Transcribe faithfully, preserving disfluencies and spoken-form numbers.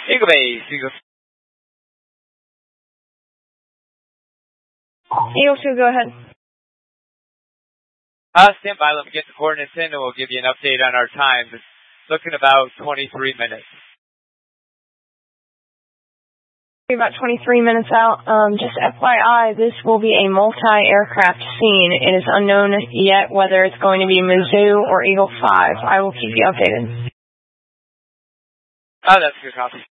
Eagle Base, Eagle. Eagle two, go ahead. Uh, stand by, let me get the coordinates in and we'll give you an update on our time. It's looking about twenty-three minutes. About twenty-three minutes out. Um, just F Y I, this will be a multi-aircraft scene. It is unknown yet whether it's going to be Mizzou or Eagle five. I will keep you updated. Oh, that's good copy.